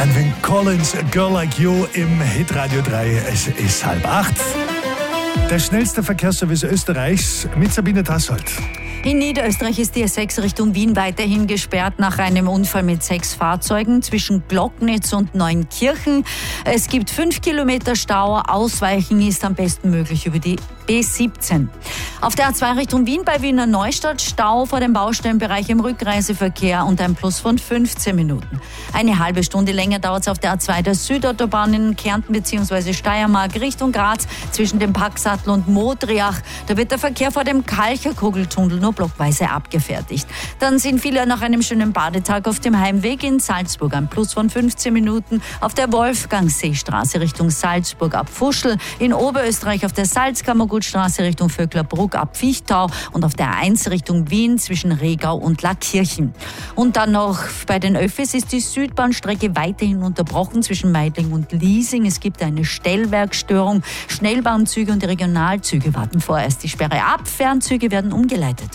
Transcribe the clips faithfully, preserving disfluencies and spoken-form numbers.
Alvin Collins, A Girl Like You im Hitradio drei. Es ist halb acht. Der schnellste Verkehrsservice Österreichs mit Sabine Tassold. In Niederösterreich ist die S sechs Richtung Wien weiterhin gesperrt nach einem Unfall mit sechs Fahrzeugen zwischen Glocknitz und Neunkirchen. Es gibt fünf Kilometer Stau. Ausweichen ist am besten möglich über die B siebzehn. Auf der A zwei Richtung Wien bei Wiener Neustadt Stau vor dem Baustellenbereich im Rückreiseverkehr und ein Plus von fünfzehn Minuten. Eine halbe Stunde länger dauert es auf der A zwei der Südautobahn in Kärnten bzw. Steiermark Richtung Graz zwischen dem Packsattel und Modriach. Da wird der Verkehr vor dem Kalcherkugeltunnel nur blockweise abgefertigt. Dann sind viele nach einem schönen Badetag auf dem Heimweg in Salzburg. Ein Plus von fünfzehn Minuten auf der Wolfgangseestraße Richtung Salzburg ab Fuschl. In Oberösterreich auf der Salzkammergutstraße Richtung Vöcklerbruck ab Vichtau und auf der A eins Richtung Wien zwischen Regau und Lackirchen. Und dann noch bei den Öffis ist die Südbahnstrecke weiterhin unterbrochen zwischen Meidling und Liesing. Es gibt eine Stellwerkstörung. Schnellbahnzüge und die Regionalzüge warten vorerst die Sperre ab. Fernzüge werden umgeleitet.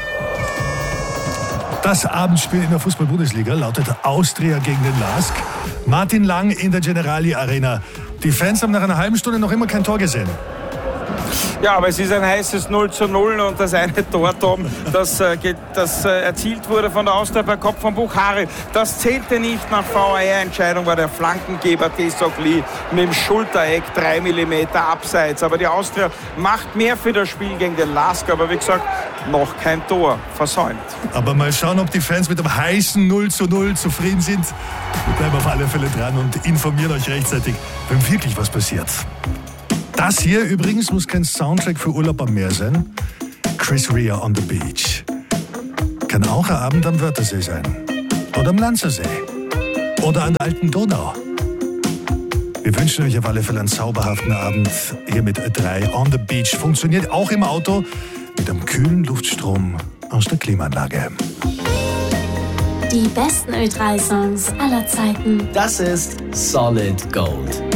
Das Abendspiel in der Fußball-Bundesliga lautet Austria gegen den Lask. Martin Lang in der Generali Arena. Die Fans haben nach einer halben Stunde noch immer kein Tor gesehen. Ja, aber es ist ein heißes null zu null und das eine Tor, Tom, das, äh, geht, das äh, erzielt wurde von der Austria per Kopf von Buchari, das zählte nicht nach V A R-Entscheidung, war der Flankengeber Tesogli mit dem Schultereck drei Millimeter abseits. Aber die Austria macht mehr für das Spiel gegen den Lask, aber wie gesagt, noch kein Tor versäumt. Aber mal schauen, ob die Fans mit dem heißen null zu null zufrieden sind. Wir bleiben auf alle Fälle dran und informieren euch rechtzeitig, wenn wirklich was passiert. Das hier übrigens muss kein Soundtrack für Urlaub am Meer sein. Chris Rea on the Beach. Kann auch ein Abend am Wörthersee sein. Oder am Lanzersee. Oder an der alten Donau. Wir wünschen euch auf alle Fälle einen zauberhaften Abend hier mit Ö drei on the Beach. Funktioniert auch im Auto mit einem kühlen Luftstrom aus der Klimaanlage. Die besten Ö drei Songs aller Zeiten. Das ist Solid Gold.